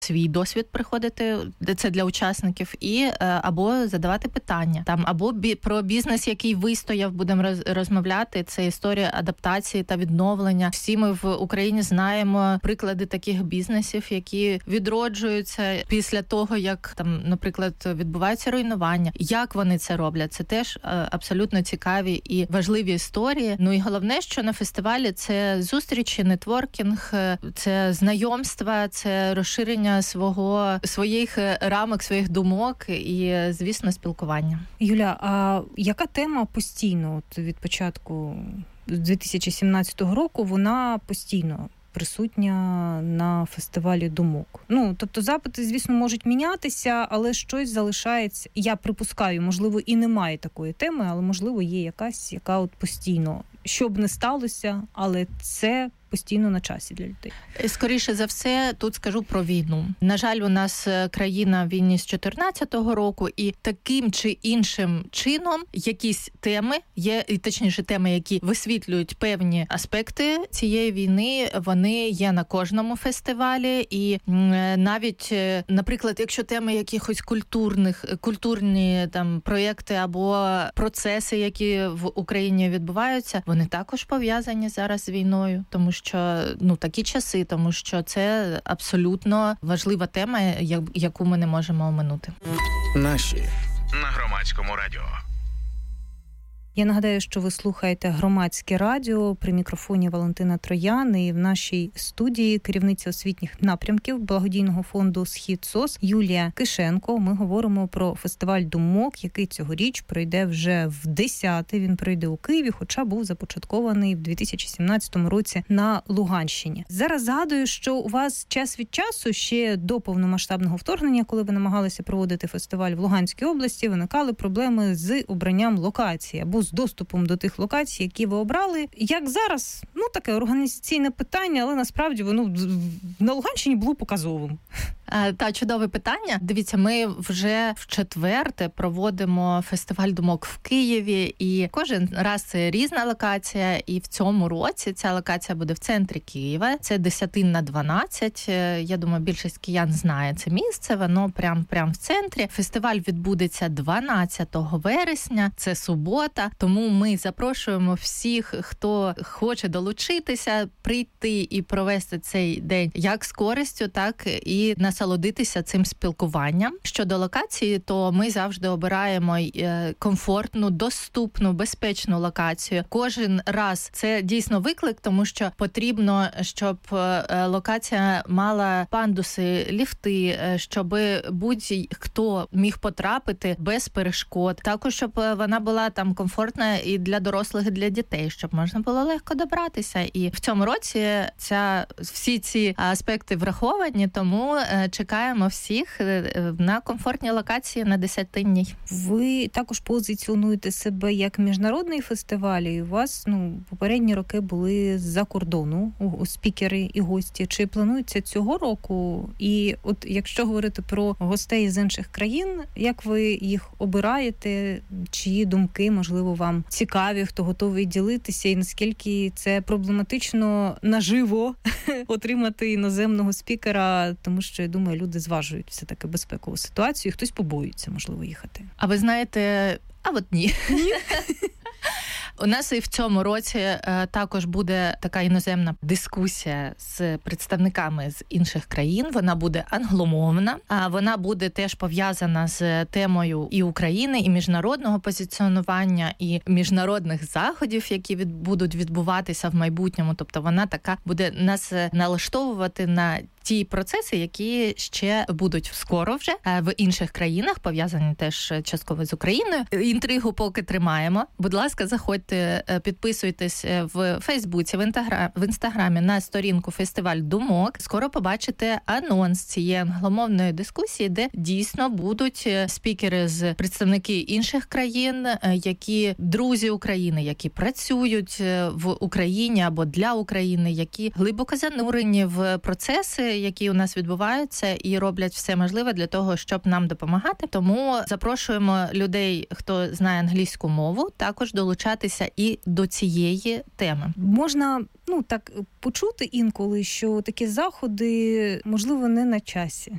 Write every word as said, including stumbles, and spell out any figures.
свій досвід приходити, це для учасників, і або задавати питання. Там або бі, про бізнес, який вистояв, будемо роз, розмовляти. Це історія адаптації та відновлення. Всі ми в Україні знаємо приклади таких бізнесів, які відроджуються після того, як там, наприклад, відбувається руйнування. Як вони це роблять? Це теж абсолютно цікаві і важливі історії. Ну і головне, що на фестивалі це зустрічі, нетворкінг, це знайомства, це розширення свого своїх рамок, своїх думок і, звісно, спілкування. Юля, а яка тема постійно от від початку дві тисячі сімнадцятого року вона постійно присутня на фестивалі думок? Ну, тобто запити, звісно, можуть мінятися, але щось залишається. Я припускаю, можливо, і немає такої теми, але, можливо, є якась, яка от постійно, що б не сталося, але це постійно на часі для людей. Скоріше за все, тут скажу про війну. На жаль, у нас країна в війні з чотирнадцятого року, і таким чи іншим чином якісь теми є, і точніше теми, які висвітлюють певні аспекти цієї війни, вони є на кожному фестивалі. І навіть, наприклад, якщо теми якихось культурних, культурні там проєкти або процеси, які в Україні відбуваються, вони також пов'язані зараз з війною, тому що що ну такі часи, тому що це абсолютно важлива тема, яку ми не можемо оминути. Наші на Громадському радіо. Я нагадаю, що ви слухаєте Громадське радіо, при мікрофоні Валентина Троян, і в нашій студії керівниця освітніх напрямків благодійного фонду «Схід-СОС» Юлія Кишенко. Ми говоримо про фестиваль думок, який цьогоріч пройде вже в десяте. Він пройде у Києві, хоча був започаткований в дві тисячі сімнадцятому році на Луганщині. Зараз згадую, що у вас час від часу, ще до повномасштабного вторгнення, коли ви намагалися проводити фестиваль в Луганській області, виникали проблеми з обранням локації або з доступом до тих локацій, які ви обрали. Як зараз, ну, таке організаційне питання, але насправді воно на Луганщині було показовим. Та, чудове питання. Дивіться, ми вже в четверте проводимо фестиваль думок в Києві, і кожен раз це різна локація, і в цьому році ця локація буде в центрі Києва. Це Десятин на дванадцять. Я думаю, більшість киян знає це місце, воно прям, прям в центрі. Фестиваль відбудеться дванадцятого вересня, це субота, тому ми запрошуємо всіх, хто хоче долучитися, прийти і провести цей день як з користю, так і насолодитися цим спілкуванням. Щодо локації, то ми завжди обираємо комфортну, доступну, безпечну локацію. Кожен раз це дійсно виклик, тому що потрібно, щоб локація мала пандуси, ліфти, щоб будь-хто міг потрапити без перешкод. Також, щоб вона була там комфортна і для дорослих, і для дітей, щоб можна було легко добратися. І в цьому році ця, всі ці аспекти враховані, тому чекаємо всіх на комфортній локації на Десятинній. Ви також позиціонуєте себе як міжнародний фестиваль, і у вас, ну, попередні роки були з-за кордону спікери і гості. Чи планується цього року? І от якщо говорити про гостей з інших країн, як ви їх обираєте? Чиї думки, можливо, вам цікаві, хто готовий ділитися, і наскільки це проблематично наживо отримати іноземного спікера, тому що, я думаю, люди зважують все-таки безпекову ситуацію, хтось побоюється, можливо, їхати. А ви знаєте, а от ні. У нас і в цьому році е, також буде така іноземна дискусія з представниками з інших країн. Вона буде англомовна, а вона буде теж пов'язана з темою і України, і міжнародного позиціонування, і міжнародних заходів, які від, будуть відбуватися в майбутньому. Тобто вона така буде нас налаштовувати на ті процеси, які ще будуть скоро вже в інших країнах, пов'язані теж частково з Україною. Інтригу поки тримаємо. Будь ласка, заходьте, підписуйтесь в Фейсбуці, в Інстаграмі, в Інстаграмі на сторінку «Фестиваль думок». Скоро побачите анонс цієї англомовної дискусії, де дійсно будуть спікери з представники інших країн, які друзі України, які працюють в Україні або для України, які глибоко занурені в процеси, які у нас відбуваються, і роблять все можливе для того, щоб нам допомагати. Тому запрошуємо людей, хто знає англійську мову, також долучатися і до цієї теми. Можна, ну так, почути інколи, що такі заходи, можливо, не на часі.